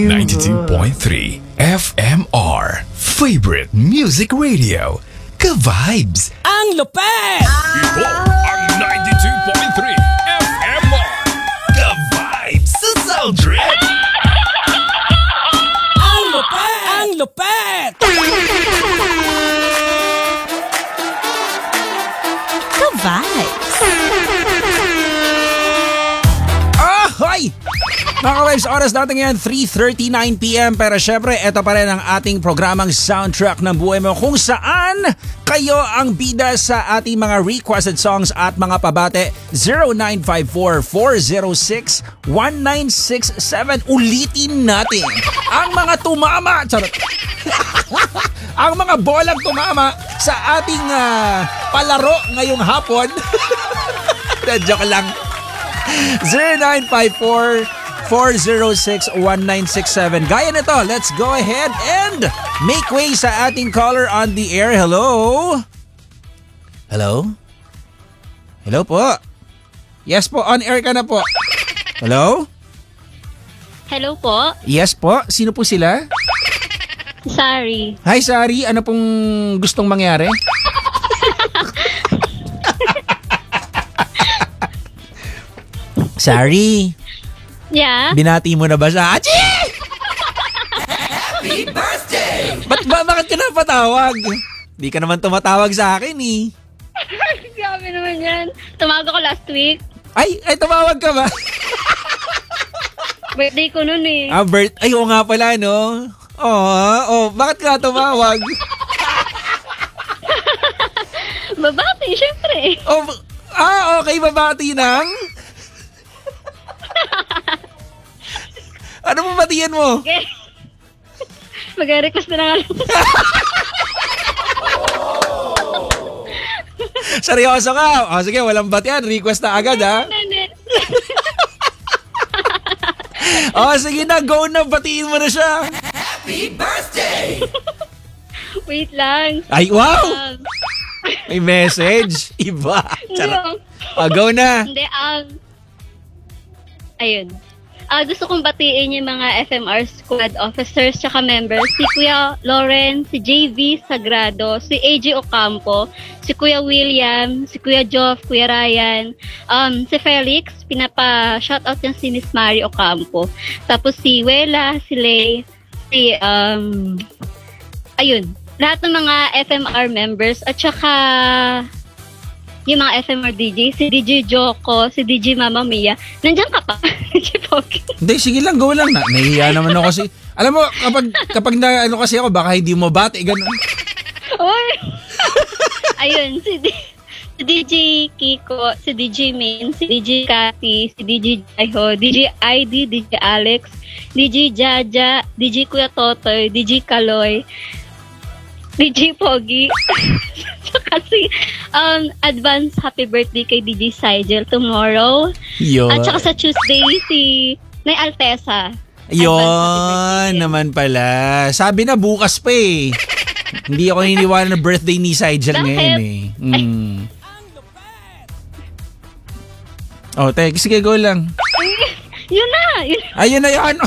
92.3 FMR Favorite Music Radio. Ka-vibes! Ang lupet! Ito ang 92.3 FMR Ka-vibes sa Soundtrip! Ang lupet! Ang lupet! Ka-vibes! Ahoy! Mga ka-vibes, oras natin ngayon 3:39pm, pero syempre ito pa rin ang ating programang Soundtrack ng Buhay Mo, kung saan kayo ang bida sa ating mga requested songs at mga pabate. 0954-406-1967. Ulitin natin ang mga tumama, charot. Ang mga bolang tumama sa ating palaro ngayong hapon. Joke lang. 0954-406-1967. Gaya nito, let's go ahead and make way sa ating caller on the air. Hello? Hello? Hello po? Yes po, on air ka na po. Hello? Hello po, Yes po, sino po sila? sorry. Hi Sari, ano pong gustong mangyari? Sari, Yeah? binati mo na ba siya? Achi! Happy birthday! Bakit ka napatawag? Di ka naman tumatawag sa akin eh. Grabe naman yan. Tumawag ako last week. Ay, tumawag ka ba? Birthday ko nun eh. Ay, oo nga pala, no? Bakit ka tumawag? Babati, syempre. Okay, babati ng? Ano mo batiyan mo? Okay. Mag-request na lang. Seryoso ka? Sige, walang batian. Request na agad, ha? Sige na, go na. Batiin mo na siya. Happy birthday! Wait lang. Ay, wow! May message. Iba. Charot. Go na. Hindi, ayun. Gusto kong batiin yung mga FMR squad officers tsaka members. Si Kuya Lauren, si JV Sagrado, si AJ Ocampo, si Kuya William, si Kuya Joff, Kuya Ryan, si Felix, pinapa-shoutout niya si Miss Mary Ocampo. Tapos si Wela, si Lay, si, ayun, lahat ng mga FMR members at saka yung mga FMR DJ, si DJ Joko, si DJ Mama Mia. Nandiyan ka pa? DJ Pogi. Hindi, sige lang, go lang na. Nahihiya naman ako kasi. Alam mo, kapag na ano kasi ako, baka hindi mo bati, ganun. Oy! Ayun, si DJ Kiko, si DJ Main, si DJ Cathy, si DJ Jaiho, DJ ID, DJ Alex, DJ Jaja, DJ Kuya Totoy, DJ Kaloy, DJ Pogi. Kasi advance happy birthday kay DJ Sigel tomorrow. Yun. At saka sa Tuesday si Nay Altesa. Yun naman pala. Sabi na bukas pa eh. Hindi ako niniwala na birthday ni Sigel ngayon eh. Sige, go lang. Yun na. Ayun na yan.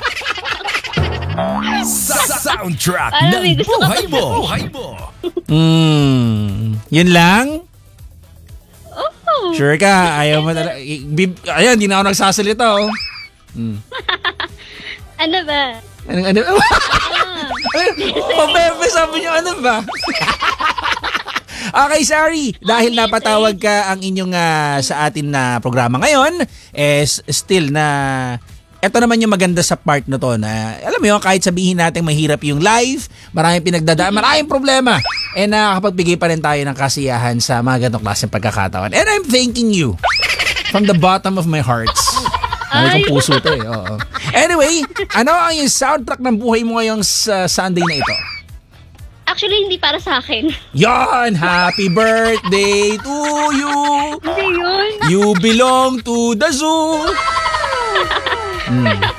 Sa Soundtrack Alam, ng gusto ko Buhay Mo! Yun lang? Oh. Sure ka? Ayaw mo talaga. Ayan, hindi na ako nagsasalita oh. Ano ba? Ano? Pabebe, sabi niyo ano ba? Okay, sorry. Dahil napatawag ka ang inyong sa atin na programa ngayon, still na ito naman yung maganda sa part na to na, alam mo yun, kahit sabihin natin mahirap yung live, maraming pinagdadaan, maraming problema, nakakapagbigay pa rin tayo ng kasiyahan sa mga ganitong klaseng pagkakataon. And I'm thanking you from the bottom of my heart. May kong puso to eh. Oo. Anyway, ano ang yung soundtrack ng buhay mo ngayong Sunday na ito? Actually, hindi para sa akin. Yon! Happy birthday to you! Hindi yun. You belong to the zoo!